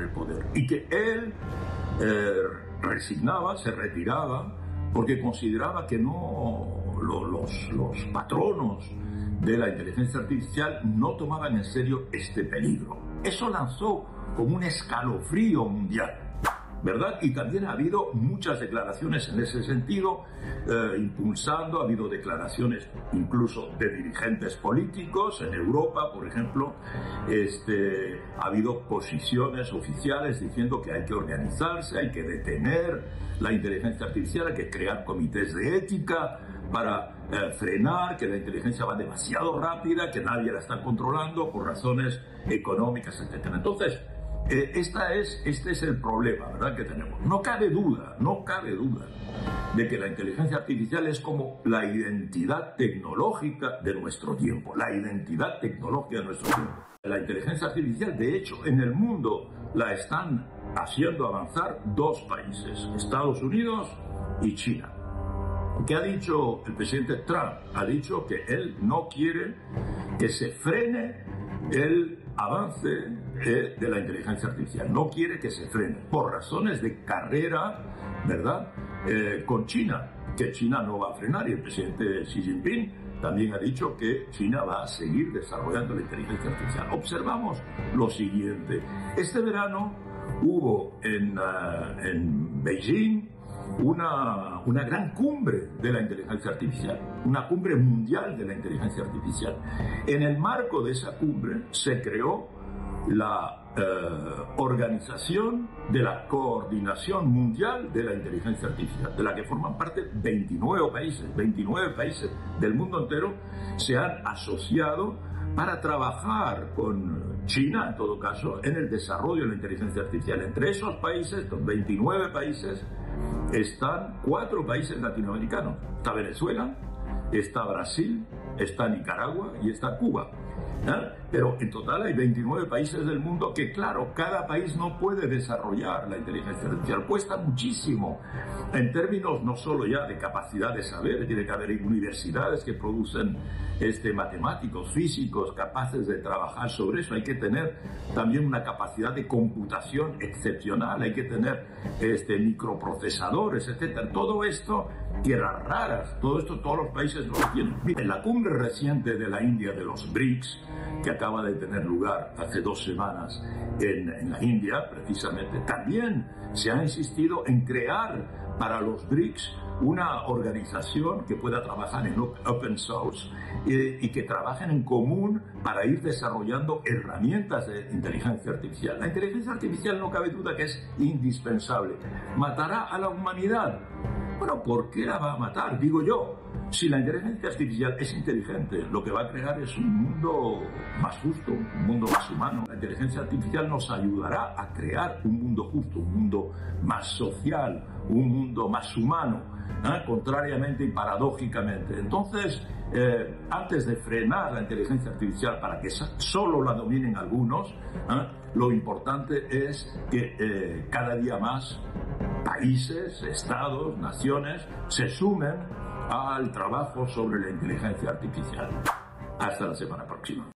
el poder y que él se retiraba, porque consideraba que los patronos de la inteligencia artificial no tomaban en serio este peligro. Eso lanzó como un escalofrío mundial, ¿verdad? Y también ha habido muchas declaraciones en ese sentido, impulsando, ha habido declaraciones incluso de dirigentes políticos en Europa, por ejemplo, ha habido posiciones oficiales diciendo que hay que organizarse, hay que detener la inteligencia artificial, hay que crear comités de ética para frenar, que la inteligencia va demasiado rápida, que nadie la está controlando por razones económicas, etc. Entonces, este es el problema, ¿verdad?, que tenemos. No cabe duda de que la inteligencia artificial es como la identidad tecnológica de nuestro tiempo, la identidad tecnológica de nuestro tiempo. La inteligencia artificial, de hecho, en el mundo la están haciendo avanzar dos países, Estados Unidos y China. ¿Qué ha dicho el presidente Trump? Ha dicho que él no quiere que se frene el avance de la inteligencia artificial. No quiere que se frene por razones de carrera, ¿verdad?, con China, que China no va a frenar, y el presidente Xi Jinping también ha dicho que China va a seguir desarrollando la inteligencia artificial. Observamos lo siguiente. Este verano hubo en Beijing una gran cumbre de la inteligencia artificial, una cumbre mundial de la inteligencia artificial. En el marco de esa cumbre se creó la Organización de la Coordinación Mundial de la Inteligencia Artificial, de la que forman parte 29 países del mundo entero se han asociado para trabajar con China, en todo caso, en el desarrollo de la inteligencia artificial. Entre esos países, los 29 países, están 4 países latinoamericanos. Está Venezuela, está Brasil, está Nicaragua y está Cuba. Pero en total hay 29 países del mundo que, claro, cada país no puede desarrollar la inteligencia artificial. Cuesta muchísimo en términos no solo ya de capacidad de saber, tiene que haber universidades que producen matemáticos, físicos capaces de trabajar sobre eso. Hay que tener también una capacidad de computación excepcional, hay que tener microprocesadores, etc. Todo esto, tierras raras, todo esto todos los países lo tienen. En la cumbre reciente de la India de los BRICS, que acaba de tener lugar hace 2 semanas en la India, precisamente, también se ha insistido en crear para los BRICS una organización que pueda trabajar en open source y que trabajen en común para ir desarrollando herramientas de inteligencia artificial. La inteligencia artificial, no cabe duda que es indispensable. ¿Matará a la humanidad? Bueno, ¿por qué la va a matar? Digo yo. Si la inteligencia artificial es inteligente, lo que va a crear es un mundo más justo, un mundo más humano. La inteligencia artificial nos ayudará a crear un mundo justo, un mundo más social, un mundo más humano, contrariamente y paradójicamente. Entonces, antes de frenar la inteligencia artificial para que solo la dominen algunos, lo importante es que cada día más países, estados, naciones se sumen al trabajo sobre la inteligencia artificial. Hasta la semana próxima.